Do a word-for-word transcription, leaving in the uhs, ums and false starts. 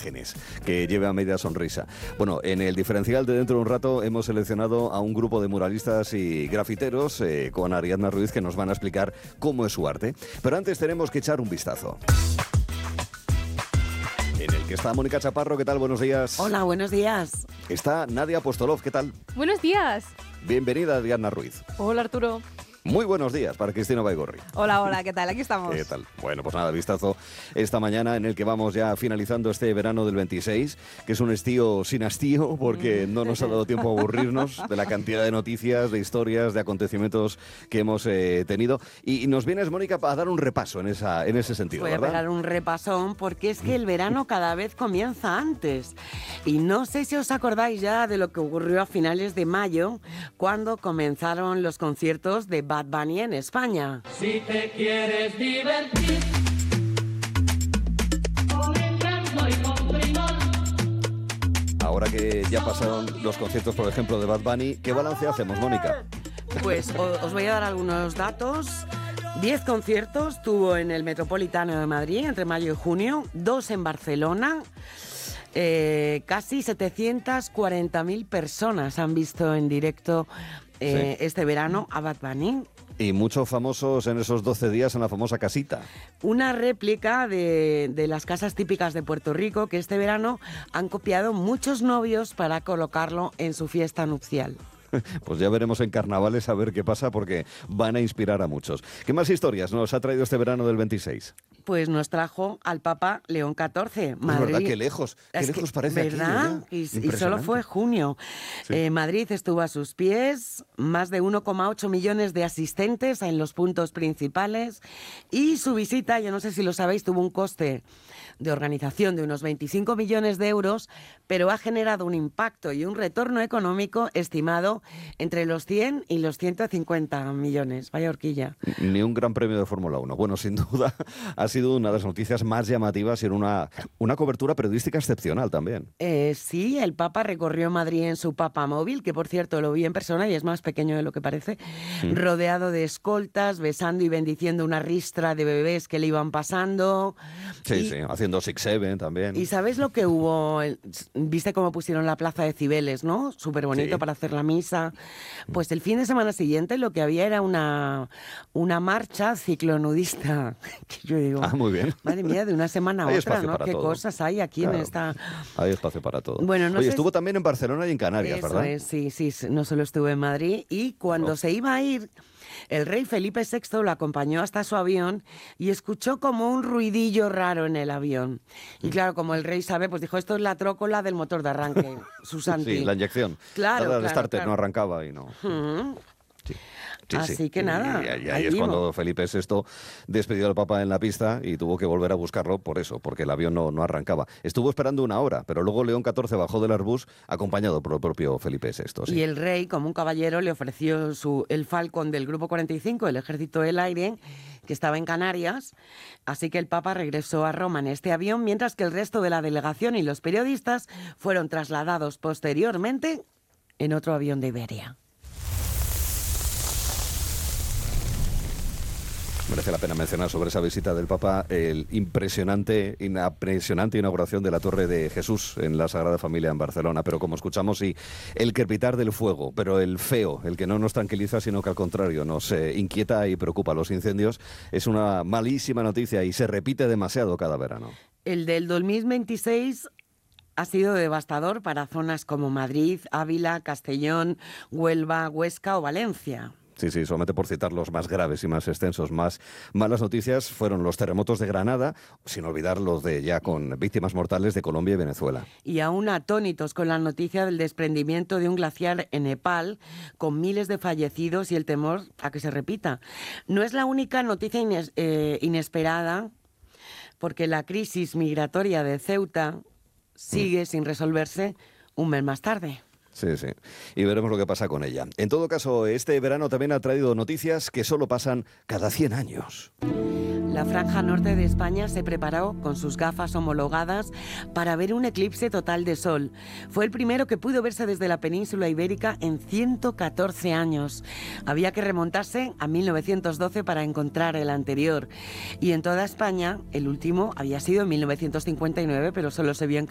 imágenes que lleve a media sonrisa. Bueno, en el diferencial de dentro de un rato hemos seleccionado a un grupo de muralistas y grafiteros eh, con Ariadna Ruiz que nos van a explicar cómo es su arte. Pero antes tenemos que echar un vistazo. En el que está Mónica Chaparro. ¿Qué tal? Buenos días. Hola, buenos días. Está Nadia Apostolov. ¿Qué tal? Buenos días. Bienvenida, Ariadna Ruiz. Hola, Arturo. Muy buenos días para Cristina Baigorri. Hola, hola, ¿qué tal? Aquí estamos. ¿Qué tal? Bueno, pues nada, vistazo esta mañana en el que vamos ya finalizando este verano del veintiséis, que es un estío sin hastío porque no nos ha dado tiempo a aburrirnos de la cantidad de noticias, de historias, de acontecimientos que hemos eh, tenido. Y, y nos vienes, Mónica, a dar un repaso en, esa, en ese sentido, Voy ¿verdad? a pegar un repasón porque es que el verano cada vez comienza antes. Y no sé si os acordáis ya de lo que ocurrió a finales de mayo, cuando comenzaron los conciertos de Bad Bunny en España. Si te quieres divertir con Encanto y con Primor. Ahora que ya pasaron los conciertos, por ejemplo, de Bad Bunny, ¿qué balance hacemos, Mónica? Pues os voy a dar algunos datos. Diez conciertos tuvo en el Metropolitano de Madrid entre mayo y junio, dos en Barcelona. Eh, casi setecientas cuarenta mil personas han visto en directo eh, sí. este verano a Bad Bunny. Y muchos famosos en esos doce días en la famosa casita. Una réplica de, de las casas típicas de Puerto Rico que este verano han copiado muchos novios para colocarlo en su fiesta nupcial. Pues ya veremos en carnavales a ver qué pasa porque van a inspirar a muchos. ¿Qué más historias nos ha traído este verano del veintiséis? Pues nos trajo al Papa León catorce. Madrid. Es verdad, qué lejos, qué es lejos que, parece ¿verdad? aquí. Y, y solo fue junio. Sí. Eh, Madrid estuvo a sus pies, más de uno coma ocho millones de asistentes en los puntos principales y su visita, yo no sé si lo sabéis, tuvo un coste de organización de unos veinticinco millones de euros, pero ha generado un impacto y un retorno económico estimado entre los cien y los ciento cincuenta millones. Vaya horquilla. Ni un gran premio de Fórmula uno. Bueno, sin duda ha sido una de las noticias más llamativas y en una, una cobertura periodística excepcional también. Eh, sí, el Papa recorrió Madrid en su papamóvil, que por cierto lo vi en persona y es más pequeño de lo que parece, mm. rodeado de escoltas, besando y bendiciendo una ristra de bebés que le iban pasando. Sí, y, sí, haciendo Six Seven también. ¿Y sabes lo que hubo? Viste cómo pusieron la plaza de Cibeles, ¿no? Súper bonito sí. para hacer la misa. Pues el fin de semana siguiente lo que había era una, una marcha ciclonudista. Que yo digo, ah, muy bien. Madre mía, de una semana a hay otra, ¿no? ¿Qué todo. cosas hay aquí claro. en esta...? Hay espacio para todo. Bueno, no Oye, sé estuvo si... también en Barcelona y en Canarias, Eso ¿verdad? Es, sí, sí, no solo estuve en Madrid. Y cuando oh. se iba a ir, el rey Felipe sexto lo acompañó hasta su avión y escuchó como un ruidillo raro en el avión. Y claro, como el rey sabe, pues dijo, esto es la trócola del motor de arranque, Susanti. Sí, la inyección. Claro, Nada, claro, el starter claro. no arrancaba y no... Uh-huh. Sí. Sí, Así sí. que nada. Y, y, y ahí es vimos. Cuando Felipe sexto despidió al Papa en la pista y tuvo que volver a buscarlo por eso, porque el avión no, no arrancaba. Estuvo esperando una hora, pero luego León catorce bajó del Airbus acompañado por el propio Felipe sexto. Sí. Y el rey, como un caballero, le ofreció su, el Falcon del Grupo cuarenta y cinco, el Ejército del Aire, que estaba en Canarias. Así que el Papa regresó a Roma en este avión, mientras que el resto de la delegación y los periodistas fueron trasladados posteriormente en otro avión de Iberia. Merece la pena mencionar sobre esa visita del Papa el impresionante, impresionante inauguración de la Torre de Jesús en la Sagrada Familia en Barcelona. Pero como escuchamos, sí, el crepitar del fuego, pero el feo, el que no nos tranquiliza, sino que al contrario nos eh, inquieta y preocupa. Los incendios es una malísima noticia y se repite demasiado cada verano. El del dos mil veintiséis... ha sido devastador para zonas como Madrid, Ávila, Castellón, Huelva, Huesca o Valencia. Sí, sí, solamente por citar los más graves y más extensos. Más malas noticias fueron los terremotos de Granada, sin olvidar los de ya con víctimas mortales de Colombia y Venezuela. Y aún atónitos con la noticia del desprendimiento de un glaciar en Nepal, con miles de fallecidos y el temor a que se repita. No es la única noticia ines- eh, inesperada, porque la crisis migratoria de Ceuta sigue mm. sin resolverse un mes más tarde. Sí, sí. Y veremos lo que pasa con ella. En todo caso, este verano también ha traído noticias que solo pasan cada cien años. La franja norte de España se preparó con sus gafas homologadas para ver un eclipse total de sol. Fue el primero que pudo verse desde la península ibérica en ciento catorce años. Había que remontarse a mil novecientos doce para encontrar el anterior. Y en toda España, el último había sido en mil novecientos cincuenta y nueve, pero solo se vio en